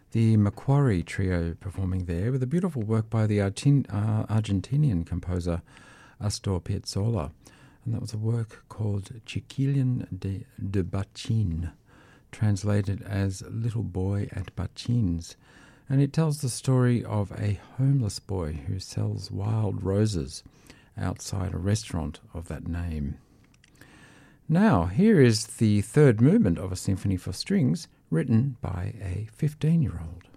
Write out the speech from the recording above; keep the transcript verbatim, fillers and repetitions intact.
The Macquarie Trio performing there with a beautiful work by the Argent- uh, Argentinian composer Astor Piazzolla. And that was a work called Chiquilin de, de Bachin, translated as Little Boy at Bachin's. And it tells the story of a homeless boy who sells wild roses outside a restaurant of that name. Now, here is the third movement of a symphony for strings written by a fifteen-year-old.